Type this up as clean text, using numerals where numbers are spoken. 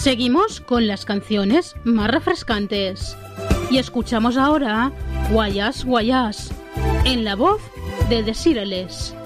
Seguimos con las canciones más refrescantes. Y escuchamos ahora Guayas Guayas, en la voz de Desireless.